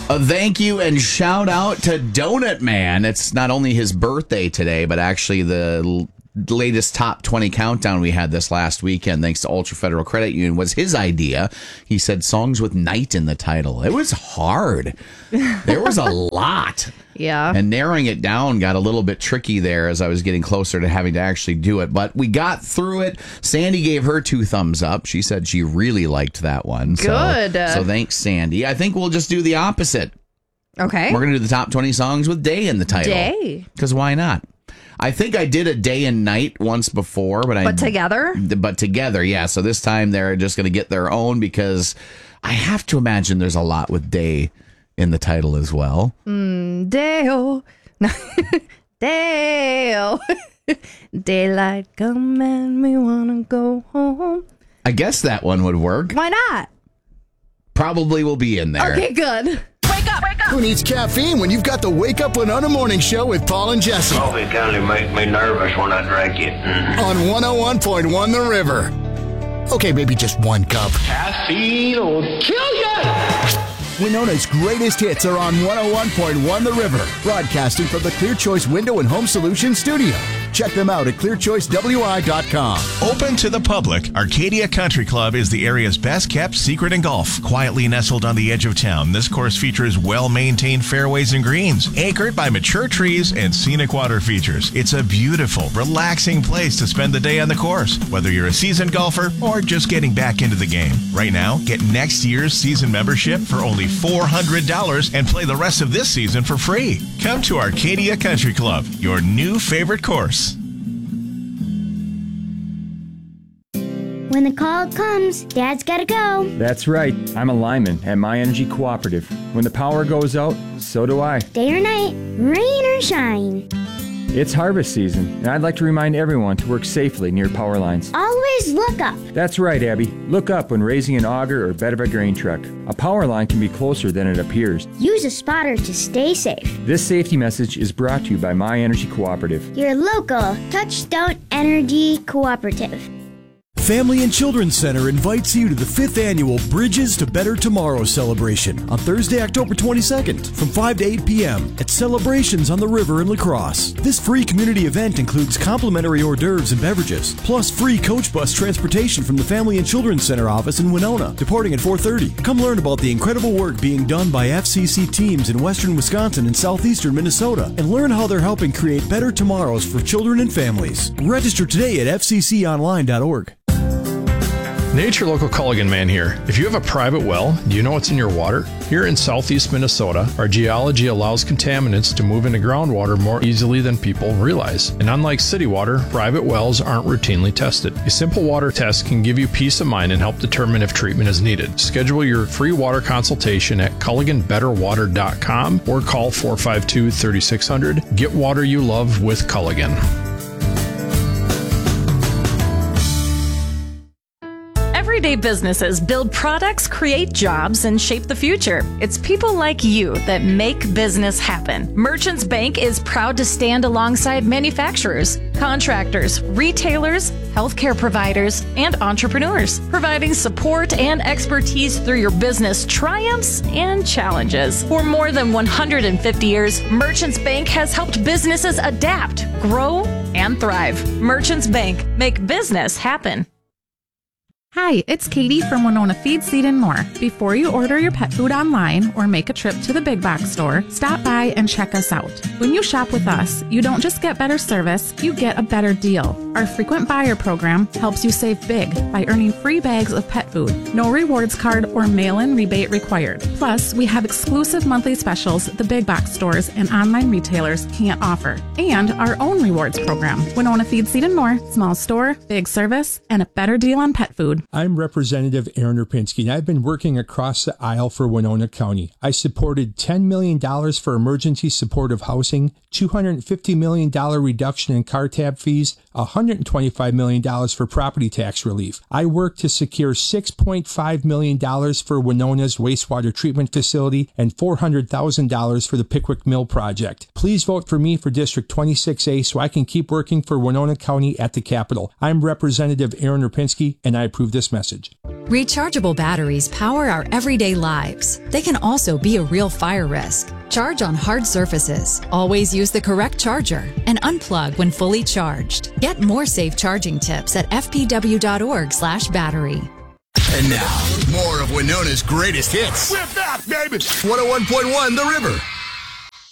A thank you and shout out to Donut Man. It's not only his birthday today, but actually the latest top 20 countdown we had this last weekend, thanks to Ultra Federal Credit Union, was his idea. He said songs with night in the title. It was hard. There was a lot. Yeah. And narrowing it down got a little bit tricky there as I was getting closer to having to actually do it. But we got through it. Sandy gave her 2 thumbs up. She said she really liked that one. Good. So thanks, Sandy. I think we'll just do the opposite. Okay. We're going to do the top 20 songs with day in the title. Day. Because why not? I think I did a day and night once before, but together? But together, yeah. So this time they're just going to get their own because I have to imagine there's a lot with day in the title as well. Day-o. Day-o. Daylight come and we want to go home. I guess that one would work. Why not? Probably will be in there. Okay, good. Wake up, wake up. Who needs caffeine when you've got the Wake Up Winona Morning Show with Paul and Jesse? Coffee kind of make me nervous when I drink it. On 101.1 The River. Okay, maybe just 1 cup. Caffeine will kill you! Winona's greatest hits are on 101.1 The River, broadcasting from the Clear Choice Window and Home Solutions studio. Check them out at clearchoicewi.com. Open to the public, Arcadia Country Club is the area's best-kept secret in golf. Quietly nestled on the edge of town, this course features well-maintained fairways and greens, anchored by mature trees and scenic water features. It's a beautiful, relaxing place to spend the day on the course, whether you're a seasoned golfer or just getting back into the game. Right now, get next year's season membership for only $400 and play the rest of this season for free. Come to Arcadia Country Club, your new favorite course. When the call comes, Dad's gotta go. That's right. I'm a lineman at My Energy Cooperative. When the power goes out, so do I. Day or night, rain or shine. It's harvest season, and I'd like to remind everyone to work safely near power lines. Always look up. That's right, Abby. Look up when raising an auger or bed of a grain truck. A power line can be closer than it appears. Use a spotter to stay safe. This safety message is brought to you by My Energy Cooperative. Your local Touchstone Energy Cooperative. Family and Children's Center invites you to the 5th annual Bridges to Better Tomorrow celebration on Thursday, October 22nd from 5 to 8 p.m. at Celebrations on the River in La Crosse. This free community event includes complimentary hors d'oeuvres and beverages, plus free coach bus transportation from the Family and Children's Center office in Winona, departing at 4:30. Come learn about the incredible work being done by FCC teams in western Wisconsin and southeastern Minnesota, and learn how they're helping create better tomorrows for children and families. Register today at fcconline.org. Nature Local Culligan Man here. If you have a private well, do you know what's in your water? Here in southeast Minnesota, our geology allows contaminants to move into groundwater more easily than people realize. And unlike city water, private wells aren't routinely tested. A simple water test can give you peace of mind and help determine if treatment is needed. Schedule your free water consultation at CulliganBetterWater.com or call 452-3600. Get water you love with Culligan. Everyday businesses build products, create jobs, and shape the future. It's people like you that make business happen. Merchants Bank is proud to stand alongside manufacturers, contractors, retailers, healthcare providers, and entrepreneurs, providing support and expertise through your business triumphs and challenges. For more than 150 years, Merchants Bank has helped businesses adapt, grow, and thrive. Merchants Bank, make business happen. Hi, it's Katie from Winona Feed, Seed, and More. Before you order your pet food online or make a trip to the big box store, stop by and check us out. When you shop with us, you don't just get better service, you get a better deal. Our frequent buyer program helps you save big by earning free bags of pet food. No rewards card or mail-in rebate required. Plus, we have exclusive monthly specials the big box stores and online retailers can't offer. And our own rewards program. Winona Feed, Seed, and More. Small store, big service, and a better deal on pet food. I'm Representative Aaron Rapinski, and I've been working across the aisle for Winona County. I supported $10 million for emergency supportive housing, $250 million reduction in car tab fees, $125 million for property tax relief. I worked to secure $6.5 million for Winona's wastewater treatment facility and $400,000 for the Pickwick Mill project. Please vote for me for District 26A so I can keep working for Winona County at the Capitol. I'm Representative Aaron Rapinski, and I approve approve this message. Rechargeable batteries power our everyday lives. They can also be a real fire risk. Charge on hard surfaces. Always use the correct charger and unplug when fully charged. Get more safe charging tips at fpw.org/battery. And now, more of Winona's greatest hits. We're back, baby. 101.1 The River.